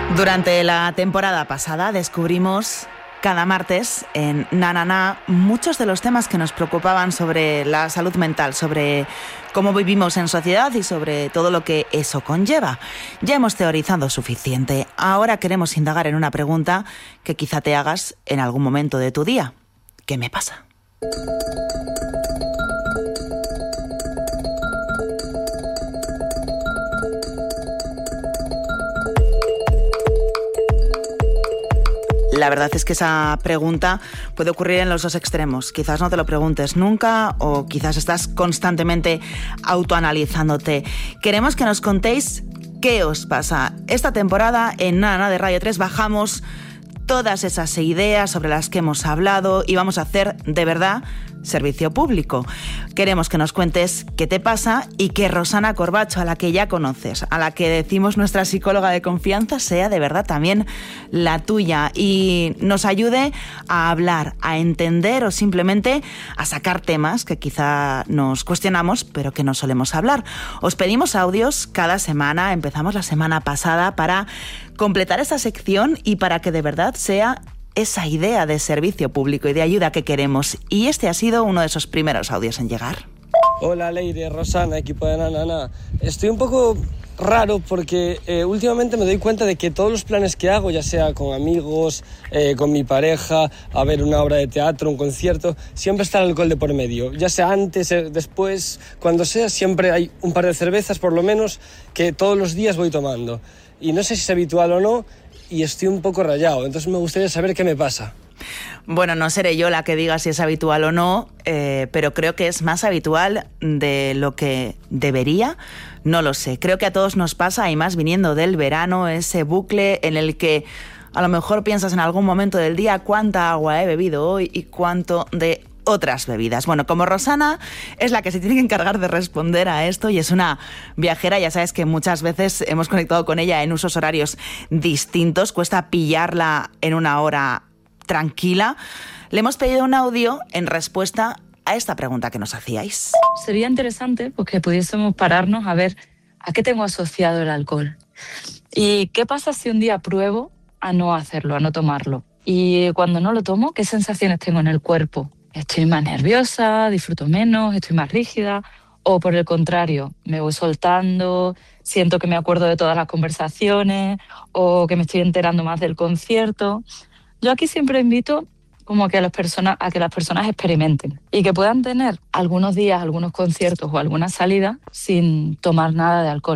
Durante la temporada pasada descubrimos cada martes en Na Na Na muchos de los temas que nos preocupaban sobre la salud mental, sobre cómo vivimos en sociedad y sobre todo lo que eso conlleva. Ya hemos teorizado suficiente. Ahora queremos indagar en una pregunta que quizá te hagas en algún momento de tu día. ¿Qué me pasa? La verdad es que esa pregunta puede ocurrir en los dos extremos. Quizás no te lo preguntes nunca o quizás estás constantemente autoanalizándote. Queremos que nos contéis qué os pasa. Esta temporada en Na Na Na de Radio 3 bajamos todas esas ideas sobre las que hemos hablado y vamos a hacer de verdad servicio público. Queremos que nos cuentes qué te pasa y que Rosana Corbacho, a la que ya conoces, a la que decimos nuestra psicóloga de confianza, sea de verdad también la tuya y nos ayude a hablar, a entender o simplemente a sacar temas que quizá nos cuestionamos pero que no solemos hablar. Os pedimos audios cada semana, empezamos la semana pasada para completar esta sección y para que de verdad sea esa idea de servicio público y de ayuda que queremos. Y este ha sido uno de esos primeros audios en llegar. Hola Leire, Rosana, equipo de Na Na Na. Estoy un poco raro porque últimamente me doy cuenta de que todos los planes que hago, ya sea con amigos, con mi pareja, a ver una obra de teatro, un concierto, siempre está el alcohol de por medio. Ya sea antes, después, cuando sea, siempre hay un par de cervezas por lo menos que todos los días voy tomando. Y no sé si es habitual o no, y estoy un poco rayado, entonces me gustaría saber qué me pasa. Bueno, no seré yo la que diga si es habitual o no, pero creo que es más habitual de lo que debería. No lo sé, creo que a todos nos pasa, y más viniendo del verano, ese bucle en el que a lo mejor piensas en algún momento del día cuánta agua he bebido hoy y cuánto de otras bebidas. Bueno, como Rosana es la que se tiene que encargar de responder a esto y es una viajera, ya sabes que muchas veces hemos conectado con ella en usos horarios distintos, cuesta pillarla en una hora tranquila. Le hemos pedido un audio en respuesta a esta pregunta que nos hacíais. Sería interesante pues, que pudiésemos pararnos a ver a qué tengo asociado el alcohol y qué pasa si un día pruebo a no hacerlo, a no tomarlo, y cuando no lo tomo, qué sensaciones tengo en el cuerpo. Estoy más nerviosa, disfruto menos, estoy más rígida, o por el contrario, me voy soltando, siento que me acuerdo de todas las conversaciones o que me estoy enterando más del concierto. Yo aquí siempre invito como a que las personas experimenten y que puedan tener algunos días, algunos conciertos o algunas salidas sin tomar nada de alcohol.